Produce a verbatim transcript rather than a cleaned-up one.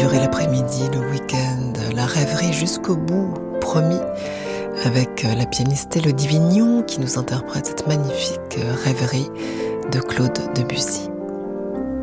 durer l'après-midi, le week-end, la rêverie jusqu'au bout, promis, avec la pianiste Élodie Vignon qui nous interprète cette magnifique rêverie de Claude Debussy.